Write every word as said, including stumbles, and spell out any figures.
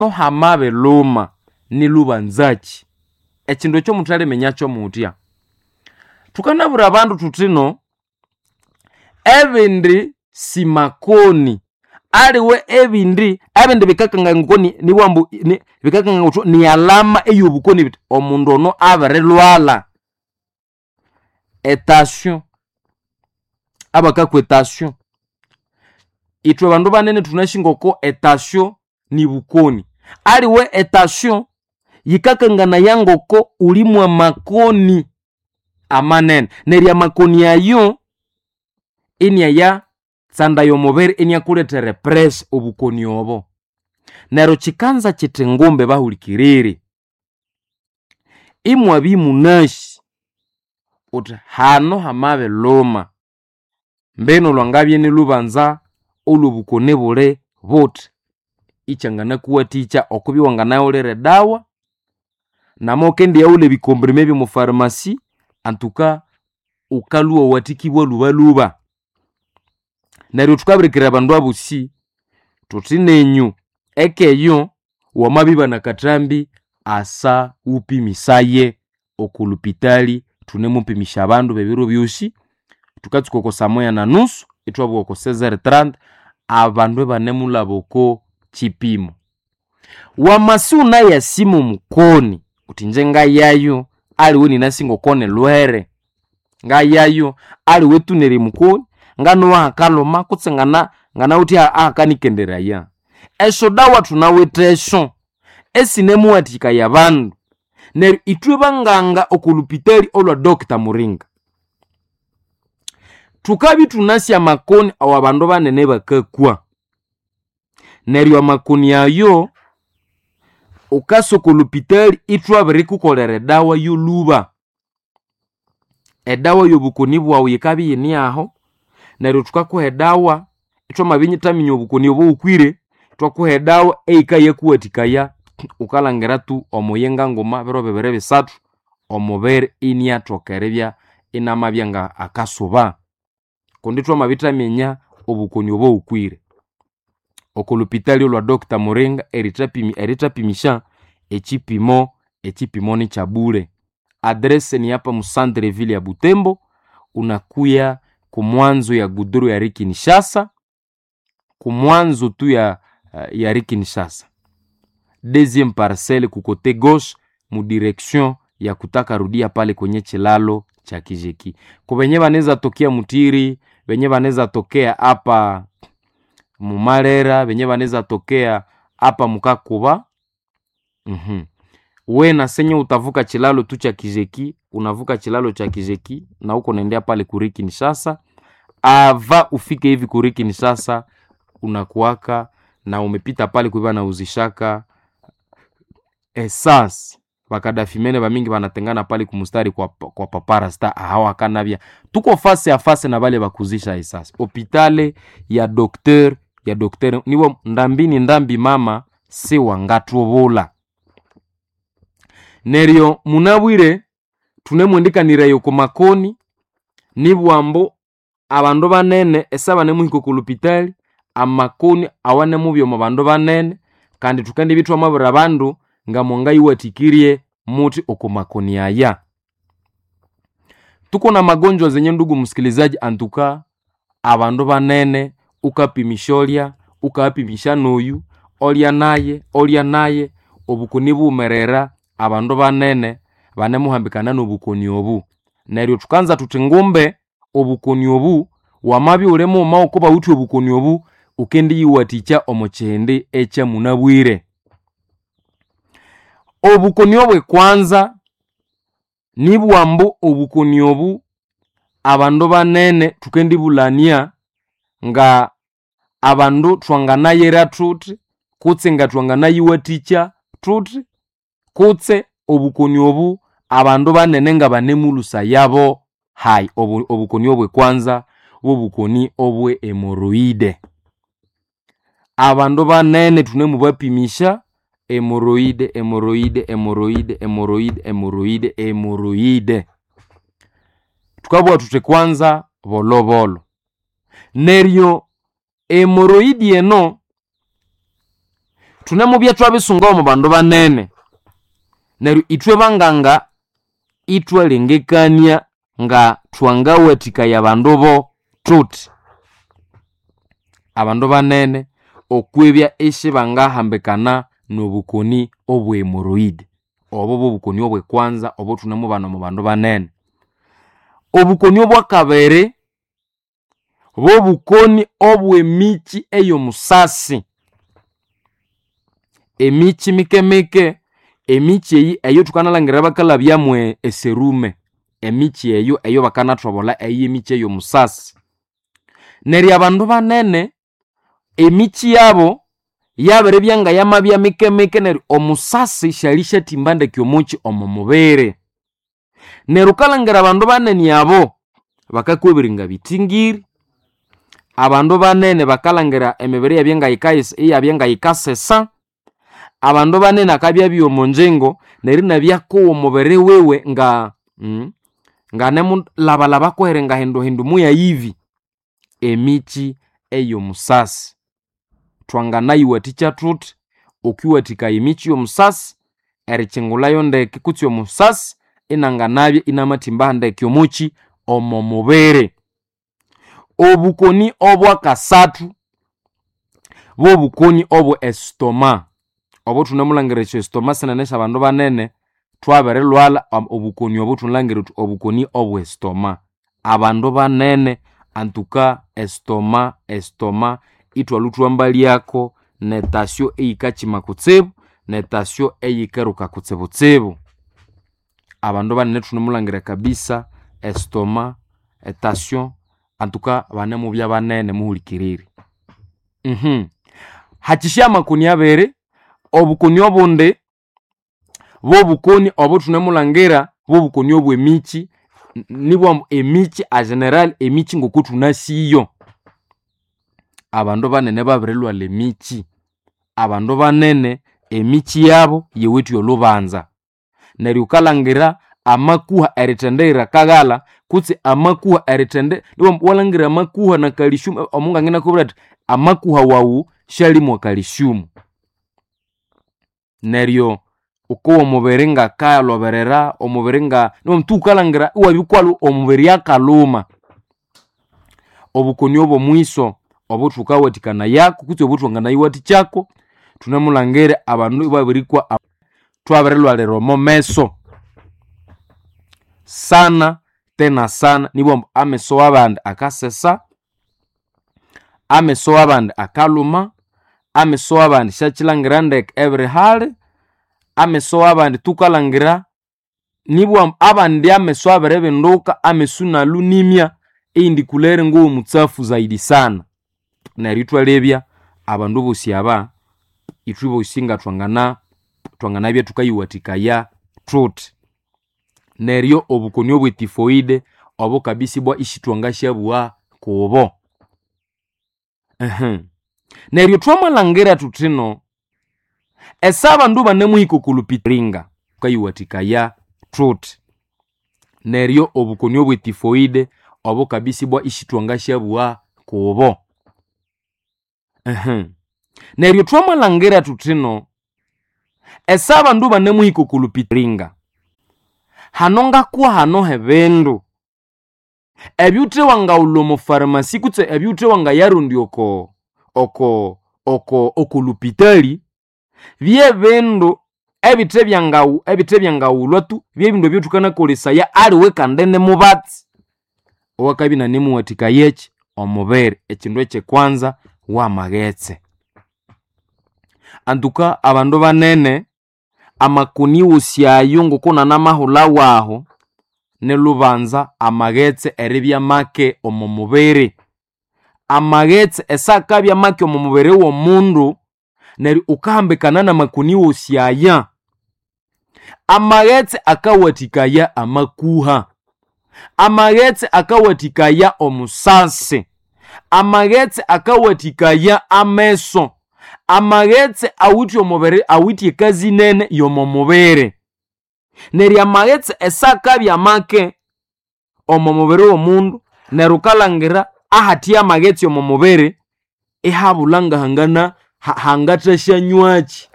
no hamabe luma ni lubanzachi ekindu ekyo mutale menyacho mutya tukanabura abandu tutino ebindi si makoni aliwe ebindi ebindi bikakanga ngoni ni wambu ni bikakanga ngutu ni alama eyobukoni bit omundu ono abere lwala etation abaka etation itwe bandu banene tunashingoko etation ni bukoni aliwe etation yikakangana yangoko ulimwa makoni amanene nerya makoni ayo inya ya tsanda yomubere inya kuletere press obukoni obo nero chikanza chitengombe bahulikiriri imwa bimunashi uti hano hamabe loma mbeno lwangabye ni lubanza olubukone bule bote ichangana kuwaticha okubi wangana olere dawa namoke ndi yaule bikombrime bi mu pharmacie antuka ukaluwa watikibwa luba luba neryo tukabirikira abandu abusi tutinenyu ekeyo wamabiba na katrambi asa upimisaye okulupitali tunemupimisha abandu bebiro byosi tukatsuko samoya na nusu itwabwo ko seize trente abandu banemulaboko chipimo wamasuna ya simu mukoni utinjenga yayo aliwe ninasingo kone lwere nga yayo aliwe tuneri mukoni ngano wakaloma kutsengana ngana uti akanikendera ya esho dawa tunawetesho esinemu watika yabandu ner itwe banganga okulupiteri olwa Doctor Muringa tukabi tunasya makoni awabandu banene bakakwa neryo amakoni yayo ukaso kulupiteri itwa bari kukolere dawa yuluba edawa yobukoni bwawe yikabi yini aho neryo tukakuhe dawa itwa mabinyitaminyo obukoni obo ukwire twakuhe dawa eikaye kuwatikaya ukalangera tu omoyenga ngoma bero bebere bisatu omubere inia tokerebya inamabyanga akasuba kundi twa mabitaminya obukoni obo ukwire okulupitali lwa Doctor Muringa eritapimi eritapimisha echipimo echipimo ni chabule adresse ni hapa mu Centreville ya Butembo unakuya kumwanzo ya guduru ya Kinshasa kumwanzo tu ya uh, ya Kinshasa deuxième parcelle ku côté gauche mu direction ya kutaka rudia pale kwenye chilalo cha Kijeki kubenye baneza tokea Mutiri benye baneza tokea hapa Mumarera benye baneza tokea hapa Mukakuba mhm we na senye utavuka chilalo tu cha Kijeki unavuka chilalo cha Kijeki na uko naendea pale kuri Kinshasa ava ufike hivi kuri Kinshasa unakuaka na umepita pale kuiba na uzishaka essence bakadafimene bamingi banatengana pale kumustari kwa kwa papara sta hawa kanabia tuko face ya face na bale bakuzisha essence hopitale ya docteur ya docteur niwo ndambini ndambi mama si wangatuobola neryo munabwire tunemwendika nirayo ku makoni nibwambo abandu banene esaba nemuhiko ku lupitali amakoni awane mubyo mu bandu banene kandi tukandi bitwa mabura abandu ngamonga yiwatikirie muti okumakoni aya tuko na magonjwa zenye ndugu msikilizaji antuka abandu banene ukapimisholia ukapimisha noyu olia naye olia naye obukoni bumerera abandu banene banemuhambikana n'obukoni obu neryo tukanza tutingumbe obukoni obu wamabi ulemo mauko bawuti obukoni obu ukendi yiwaticha omochende echa munabwire obukoni obwe kwanza nibwambo obukoni obu abandu banene tukendi bulania nga abandu twangana yera tuti kutse nga twangana yiwaticha tuti kutse obukoni obu abandu banene nga banemulusa yabo hai obu, obukoni obwe kwanza obukoni obwe hemoroide abandu banene tunemu bapimisha hemoroide hemoroide hemoroide hemoroide hemoroide hemoroide tukabwa tute kwanza bolobolo neryo hemoroide eno tunemubya twabisunga mu bandu banene neryo itwe banganga itwe lengekania nga twangawatika ya bandu bo tuti abandu banene okwebya eshe bangahambekana n'obukoni obw'hemorrhoid obo bobukoni obwe kwanza obo tunemubana mu bandu banene. Obukoni obwa kabere bobukoni obw'emichi eyo musasi, emichi mikemike, emichi eyi eyo tukanalangira bakalabyamwe eserume, emichi eyo eyo bakanathobola eyi emichi eyo musasi. Neryo abandu banene emichi yabo yabere byanga yamabya mikemike neryo omusasi shali shatimba kyomuchi omu mubere. Neryo kalangira abandu banene abo bakakwebiringa bitingiri, abandu banene bakalangira emibiri yabyenga yikayisa yabyenga yikasesa, abandu banene akabya byomonjengo neryo nabyakowo mubere wewe nga mm, nga nemu laba laba kwerenga hindu hindu muya yivi emichi eyo musasi. Twanganayiwathikya thuthi okiwathika emichi yo musasi erichingulayo ndeke kutsi omusasi inanganabye inamathimba ndeke omuchi omo mubere. Obukoni obwa kasathu bobukoni obwe estoma, obo tunamulangira ekyo estoma sinanesha abandu banene twabere lwala obukoni obo tunalangira obukoni obwe estoma. Abandu banene antuka estoma estoma itwalutwambalyako netasyo eyikachima kutsibu netasyo eyikeruka kutsibu tsibu. Abandu banene tunamulangira kabisa estoma etasyo antuka banemu bya banene muhulikiriri. Mhm. Hakishya makoni abere obukoni obunde bobukoni obo tunamulangira bobukoni obwe michi nibwo emichi a general emichi ngokutunasiyo. Abandu banene babirelwa le michi, abandu banene emichi yabo yewetu yolubanza. Neryo kalangira amakuha eritendera kagala kutsi amakuha eritende nibo walangira amakuha na calcium omunga ngina kubrat amakuha wawu shali mu calcium. Neryo uko mubere nga kaloberera omubere nga nibo mtukalangira iwabikwalu omubere yakaluma. Obukoni obo mwiso obo tukawatikana yako kutsi obo twanganayiwati kyako tunamulangire abandu babirikwa twabirelwa lero momeso sana tena sana nibo ameso wabandi akasesa, ameso wabandi akaluma, ameso wabandi shachilangira ndeke every hali, ameso wabandi tukalangira nibo abandi ameso abirebe ndoka amesu nalunimya indi kulere ngo mutsafu zaidi sana. Neryo twalebya abandu bosi aba itwibo usinga twangana twangana bya tukayiwatikaya truth. Neryo obukoni obwe tifoide obo kabisi bwa ishitwangasha bwa kubo. Ehem. Neryo twamalangera tutino esaba ndu banemuhiko kulupitringa tukayiwatikaya truth. Neryo obukoni obwe tifoide obo kabisi bwa ishitwangasha bwa kubo. Ehem. Neryo twamalangera tutino esaba ndu banemuhiko kulupitringa hanonga kuwa hano hebendo ebyute wanga ulomo farmasi kutse ebyute wanga yarundi oko oko oko okulupitali bye bendo ebite byangau ebite byangawulwa tu bye bindo byotukana kolesa ya aliwe kandene mubatsi owakabina nemu watika yechi omubere ekindu ekye kwanza wa magetse. Antuka abandu banene amakoni wosyayo ngokona namahula waho nelubanza amagetse eribya make omu mubere. Amagetse esakabya make omu mubere wo mundu neri ukahambekana na makoni wosyaya. Amagetse akawatikaya amakuha, amagetse akawatikaya omusase, amagetse akawatikaya ameso, amagetse awiti omubere awiti ekazi nene yomo mubere. Neri amagetse esakabya make omu mubere wo mundu nerukalangira ahati amagetse yomo mubere ehabulanga hangana ha, hangathasyanywaki